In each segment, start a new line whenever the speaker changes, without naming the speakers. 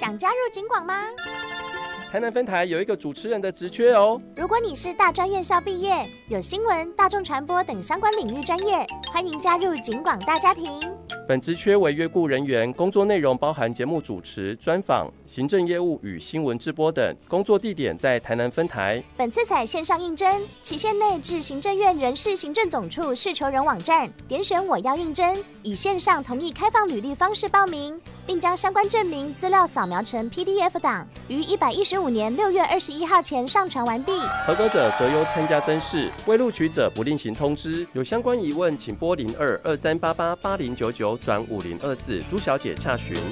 想加入警广吗？
台南分台有一个主持人的职缺哦。
如果你是大专院校毕业，有新闻、大众传播等相关领域专业，欢迎加入警广大家庭。
本职缺为约雇人员，工作内容包含节目主持、专访、行政业务与新闻直播等。工作地点在台南分台。
本次采线上应征，期限内至行政院人事行政总处事求人网站点选我要应征，以线上同意开放履历方式报名，并将相关证明资料扫描成 PDF 档，于115年6月21号前上传完毕。
合格者择优参加甄试，未录取者不另行通知。有相关疑问，请拨0223888099转5024朱小姐洽询。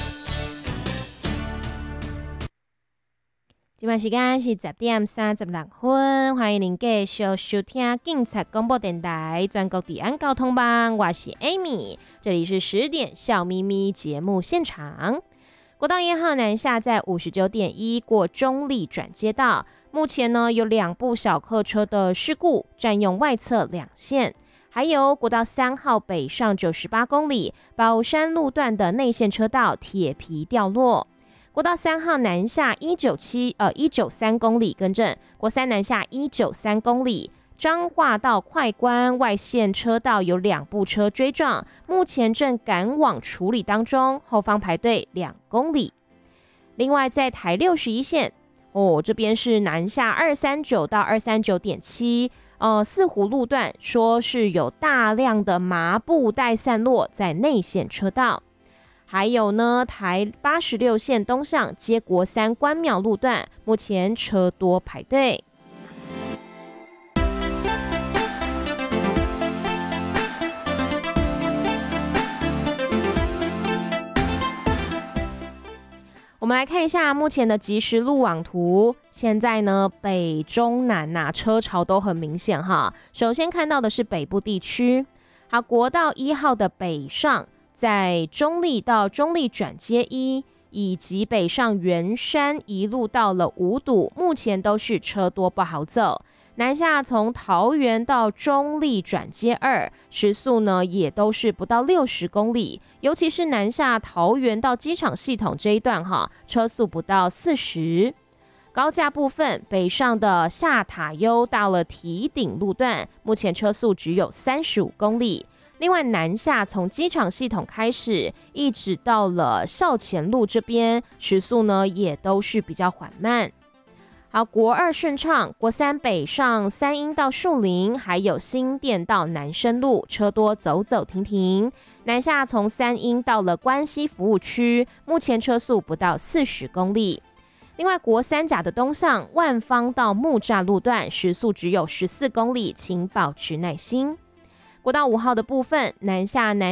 现在时间是10点36分，欢迎您继续收听警察广播电台全国治安交通网，我是 Amy， 这里是10点笑眯眯节目现场。国道1号南下在59.1过中立转接道，目前呢有2部小客车的事故，占用外侧2线。还有国道3号北上98公里宝山路段的内线车道铁皮掉落。国道3号南下193公里，更正，国3南下193公里，彰化到快关外线车道有2部车追撞，目前正赶往处理当中，后方排队2公里。另外在台61线这边是南下239到239.7。四湖路段说是有大量的麻布袋散落在内线车道，还有呢，台86线东向接国3关庙路段，目前车多排队。我们来看一下目前的即时路网图。现在呢，北中南车潮都很明显哈。首先看到的是北部地区，好，国道1号的北上，在中立到中立转接1，以及北上圆山一路到了五堵，目前都是车多不好走。南下从桃园到中立转接2，时速呢也都是不到60公里，尤其是南下桃园到机场系统这一段车速不到40。高架部分，北上的下塔悠到了堤顶路段，目前车速只有35公里。另外南下从机场系统开始，一直到了校前路这边，时速呢也都是比较缓慢。好，国2顺畅，国3北上三鶯到树林，还有新店到南深路，车多走走停停。南下从三鶯到了关西服务区，目前车速不到40公里。另外国3甲的东向，万芳到木栅路段，时速只有14公里，请保持耐心。国道5号的部分，南下南